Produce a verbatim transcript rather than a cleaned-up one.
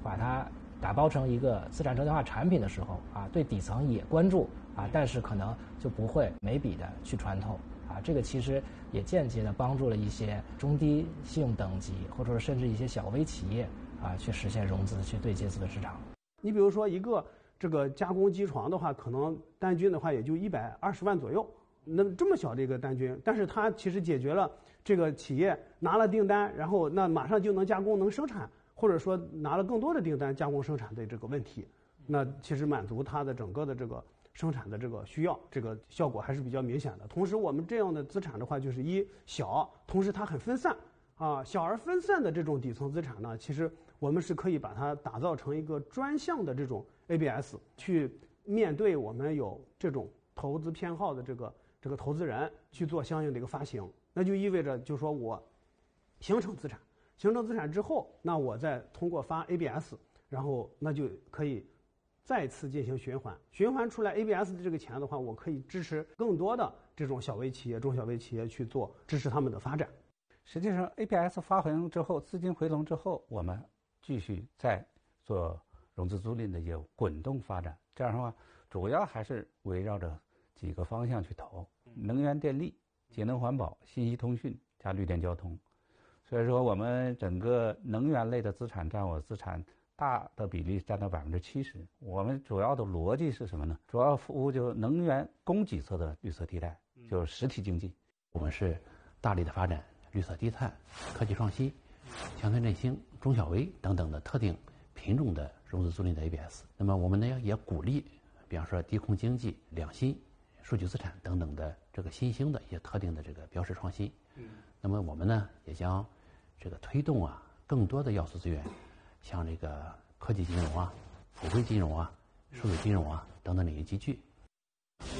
把它打包成一个资产证券化产品的时候啊，对底层也关注啊，但是可能就不会每笔的去穿透啊，这个其实也间接的帮助了一些中低信用等级或者说甚至一些小微企业啊，去实现融资，去对接资本市场。 你比如说一个这个加工机床的话，可能单均的话也就一百二十万左右，那这么小的一个单均，但是它其实解决了这个企业拿了订单，然后那马上就能加工能生产，或者说拿了更多的订单加工生产的这个问题，那其实满足它的整个的这个生产的这个需要，这个效果还是比较明显的。同时我们这样的资产的话，就是一小，同时它很分散啊，小而分散的这种底层资产呢，其实我们是可以把它打造成一个专项的这种 A B S， 去面对我们有这种投资偏好的这个这个投资人去做相应的一个发行。那就意味着就是说我形成资产，形成资产之后，那我再通过发 A B S， 然后那就可以再次进行循环，循环出来 A B S 的这个钱的话，我可以支持更多的这种小微企业、中小微企业去做支持他们的发展。 实际上 A B S 发行之后，资金回笼之后，我们继续再做融资租赁的业务，滚动发展。这样的话，主要还是围绕着几个方向去投：能源电力、节能环保、信息通讯加绿电交通。所以说，我们整个能源类的资产占我资产大的比例占到百分之七十。我们主要的逻辑是什么呢？主要服务就是能源供给侧的绿色替代，就是实体经济。 我们是大力的发展绿色低碳、科技创新、强推振兴、中小微等等的特定品种的融资租赁的 A B S。那么我们呢也鼓励，比方说低空经济、两新、数据资产等等的这个新兴的一些特定的这个标识创新。嗯。那么我们呢也将这个推动啊更多的要素资源，像这个科技金融啊、普惠金融啊、数字金融啊等等领域集聚。